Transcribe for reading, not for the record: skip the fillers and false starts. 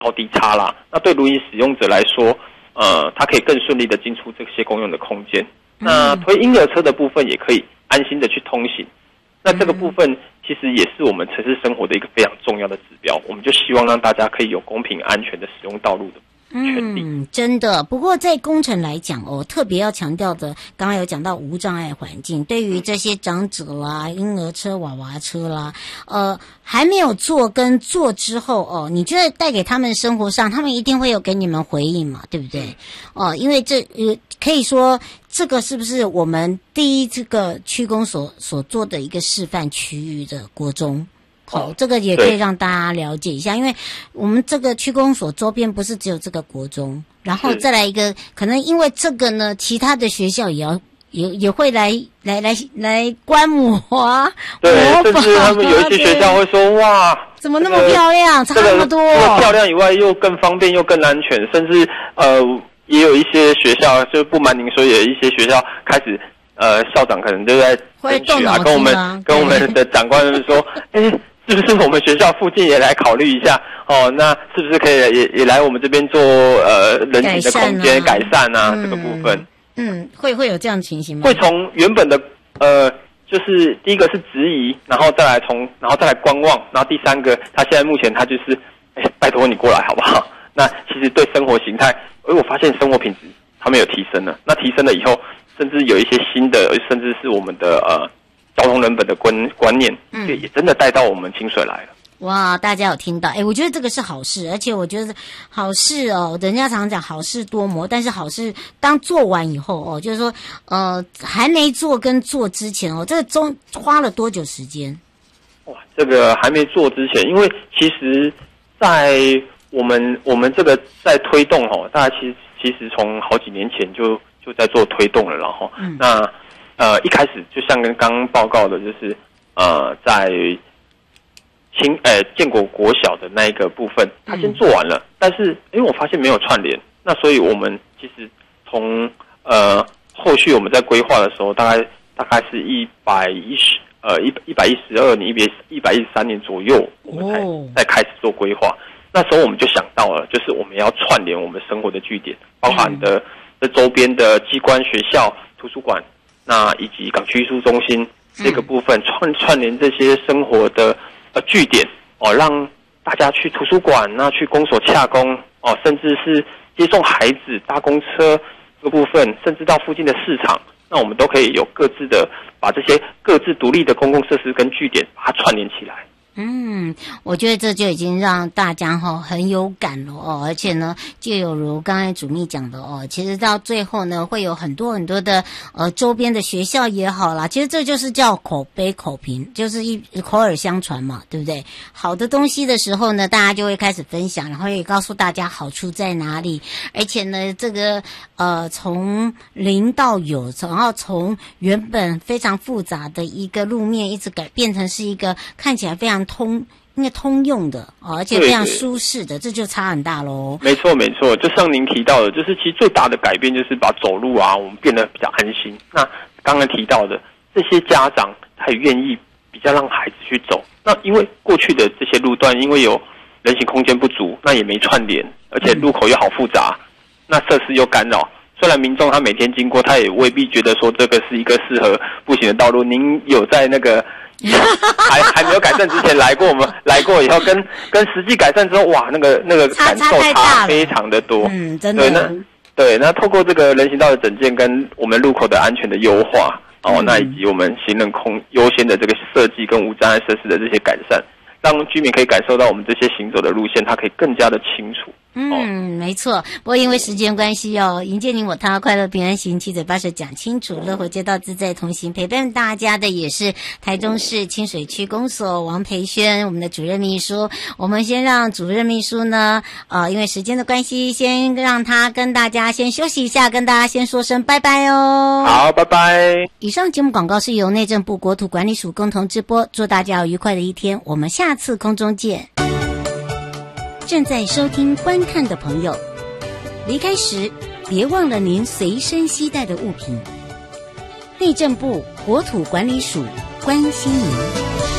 高低差啦。那对轮椅使用者来说，他可以更顺利的进出这些公用的空间。那推婴儿车的部分也可以安心的去通行。那这个部分其实也是我们城市生活的一个非常重要的指标，我们就希望让大家可以有公平安全的使用道路的权利。 真的。不过在工程来讲特别要强调的，刚刚有讲到无障碍环境，对于这些长者啦、婴儿车、娃娃车啦，还没有做跟做之后你觉得带给他们生活上，他们一定会有给你们回应嘛，对不对？因为这可以说这个是不是我们第一这个区公所做的一个示范区域的国中？这个也可以让大家了解一下，因为我们这个区公所周边不是只有这个国中，然后再来一个，可能因为这个呢，其他的学校也会来观摩啊。 对，甚至他们有一些学校会说，哇， 怎么那么漂亮，差那么多。 除了漂亮以外，又更方便又更安全，甚至也有一些学校，就不瞒您说，有一些学校开始校长可能就在争取跟我们的长官们说，是不是我们学校附近也来考虑一下那是不是可以也来我们这边做人行的空间改善啊这个部分。 会有这样的情形吗？ 会从原本的就是第一个是质疑，然后再来观望，然后第三个他现在目前他就是拜托你过来好不好？那其实对生活形态，我发现生活品质他们有提升了，那提升了以后，甚至有一些新的，甚至是我们的交通人本的观念，也真的带到我们清水来了。 哇，大家有听到？我觉得这个是好事，而且我觉得好事人家常讲好事多磨，但是好事当做完以后就是说还没做跟做之前这个中花了多久时间？ 哇，这个还没做之前，因为其实在我们这个在推动大家其实从好几年前就在做推动了，然后那一开始就像跟刚刚报告的，就是在建国国小的那一个部分，他先做完了，但是因为我发现没有串联，那所以我们其实从后续我们在规划的时候，大概是112年、113年左右，我们才开始做规划。那时候我们就想到了，就是我们要串联我们生活的据点，包含的这周边的机关、学校、图书馆，那以及港区艺术中心这个部分串联这些生活的据点让大家去图书馆，那去公所洽公甚至是接送孩子搭公车这个部分，甚至到附近的市场，那我们都可以有各自的把这些各自独立的公共设施跟据点把它串联起来。 我觉得这就已经让大家很有感了而且呢，就有如刚才主秘讲的其实到最后呢，会有很多很多的周边的学校也好啦，其实这就是叫口碑口评，就是口耳相传嘛，对不对？好的东西的时候呢，大家就会开始分享，然后也告诉大家好处在哪里，而且呢，这个从零到有，然后从原本非常复杂的一个路面一直改变成是一个看起来非常应该通用的而且非常舒适的，这就差很大咯。没错， 就像您提到的，就是其实最大的改变就是把走路我们变得比较安心。那刚刚提到的这些家长，他也愿意比较让孩子去走。那因为过去的这些路段，因为有人行空间不足，那也没串联，而且路口又好复杂，那设施又干扰。虽然民众他每天经过，他也未必觉得说这个是一个适合步行的道路。您有在那个还没有改善之前来过，我们来过以后跟实际改善之后，哇，那个感受差非常的多。 真的。 对，那透过这个人行道的整建跟我们路口的安全的优化那以及我们行人优先的这个设计跟无障碍设施的这些改善，让居民可以感受到我们这些行走的路线，它可以更加的清楚。 没错。不过因为时间关系迎接您我他快乐平安行，七嘴八舌讲清楚，乐活街道自在同行。陪伴大家的也是台中市清水区公所王培轩，我们的主任秘书。我们先让主任秘书呢因为时间的关系，先让他跟大家先休息一下，跟大家先说声拜拜哦。 好，拜拜。 以上节目广告是由内政部国土管理署共同直播，祝大家有愉快的一天，我们下次空中见。正在收听观看的朋友，离开时别忘了您随身携带的物品。内政部国土管理署关心您。